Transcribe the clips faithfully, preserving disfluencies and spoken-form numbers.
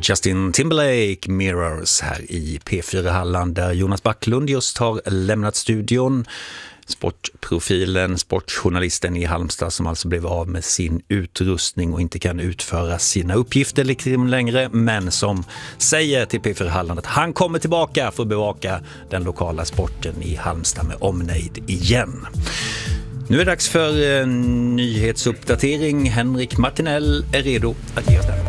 Justin Timberlake, Mirrors, här i P fyra Halland där Jonas Backlund just har lämnat studion. Sportprofilen, sportjournalisten i Halmstad som alltså blev av med sin utrustning och inte kan utföra sina uppgifter liksom längre, men som säger till P fyra Halland att han kommer tillbaka för att bevaka den lokala sporten i Halmstad med omnejd igen. Nu är det dags för en nyhetsuppdatering. Henrik Martinell är redo att ge oss den.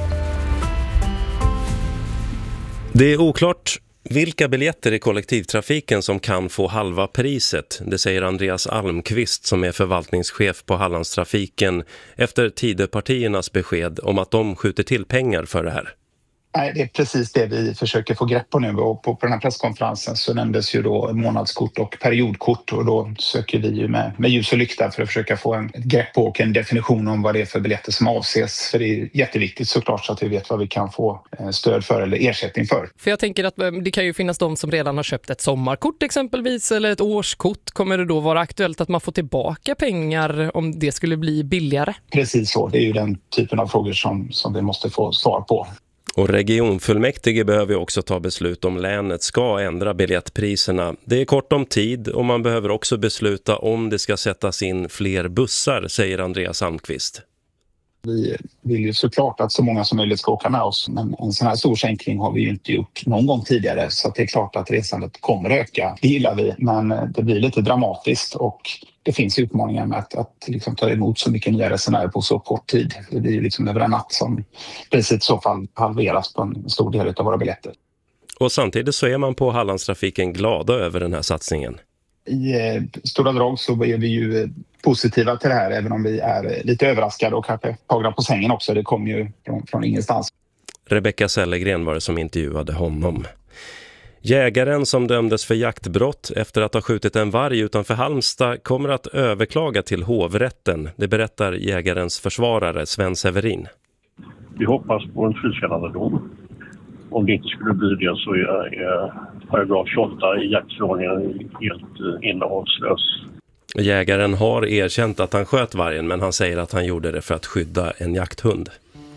Det är oklart vilka biljetter i kollektivtrafiken som kan få halva priset. Det säger Andreas Almqvist som är förvaltningschef på Hallandstrafiken efter Tidöpartiernas besked om att de skjuter till pengar för det här. Nej, det är precis det vi försöker få grepp på nu, och på, på den här presskonferensen så nämndes ju då månadskort och periodkort, och då söker vi ju med, med ljus och lykta för att försöka få en, ett grepp på och en definition om vad det är för biljetter som avses. För det är jätteviktigt såklart så att vi vet vad vi kan få stöd för eller ersättning för. För jag tänker att det kan ju finnas de som redan har köpt ett sommarkort exempelvis eller ett årskort. Kommer det då vara aktuellt att man får tillbaka pengar om det skulle bli billigare? Precis så, det är ju den typen av frågor som, som vi måste få svar på. Och regionfullmäktige behöver också ta beslut om länet ska ändra biljettpriserna. Det är kort om tid och man behöver också besluta om det ska sättas in fler bussar, säger Andreas Almqvist. Vi vill ju såklart att så många som möjligt ska åka med oss, men en sån här stor sänkning har vi ju inte gjort någon gång tidigare, så att det är klart att resandet kommer att öka. Det gillar vi, men det blir lite dramatiskt och det finns utmaningar med att, att liksom ta emot så mycket nya resenärer på så kort tid. Det blir ju liksom över en natt som priset i så fall halveras på en stor del av våra biljetter. Och samtidigt så är man på Hallandstrafiken glada över den här satsningen. I eh, stora drag så är vi ju eh, positiva till det här, även om vi är lite överraskade och kanske tagna på sängen också. Det kom ju från, från ingenstans. Rebecka Sellegren var det som intervjuade honom. Jägaren som dömdes för jaktbrott efter att ha skjutit en varg utanför Halmstad kommer att överklaga till hovrätten. Det berättar jägarens försvarare Sven Severin. Vi hoppas på en frikännande dom. Om det inte skulle bli det så är, är paragraf tjugoåtta i jaktförordningen helt innehållslös. Jägaren har erkänt att han sköt vargen, men han säger att han gjorde det för att skydda en jakthund.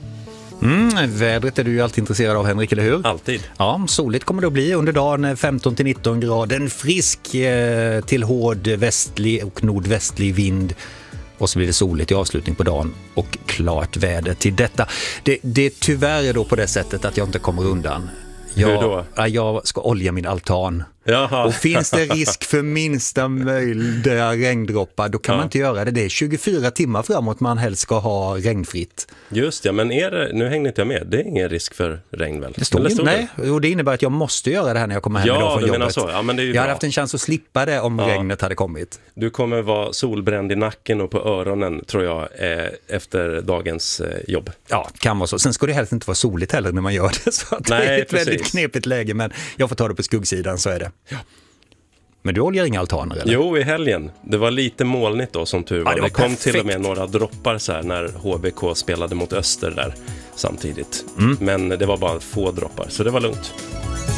Mm, vädret är du ju alltid intresserad av, Henrik, eller hur? Alltid. Ja, soligt kommer det att bli under dagen, femton till nitton grader, en frisk eh, till hård västlig och nordvästlig vind. Och så blir det soligt i avslutning på dagen och klart väder till detta. Det, det är tyvärr då på det sättet att jag inte kommer undan. Jag, Hur då? Jag ska olja min altan. Jaha. Och finns det risk för minsta möjliga regndroppar, då kan ja. man inte göra det. Det är tjugofyra timmar framåt man helst ska ha regnfritt. Just ja, men är det, nu hänger inte jag med. Det är ingen risk för regn väl? Det står Eller ju, står nej, det? Och det innebär att jag måste göra det här när jag kommer hem ja, idag från du jobbet. Menar så. Ja, men det är ju jag bra. hade haft en chans att slippa det om ja. regnet hade kommit. Du kommer vara solbränd i nacken och på öronen, tror jag, eh, efter dagens eh, jobb. Ja, kan vara så. Sen ska det helst inte vara soligt heller när man gör det. Så att nej, det är ett precis. väldigt knepigt läge, men jag får ta det på skuggsidan, så är det. Ja. Men du oljar inga altaner, eller? Jo, i helgen. Det var lite molnigt då, som tur var. Ja, det, var det kom perfekt. Till och med några droppar så här när H B K spelade mot Öster där samtidigt. Mm. Men det var bara få droppar, så det var lugnt.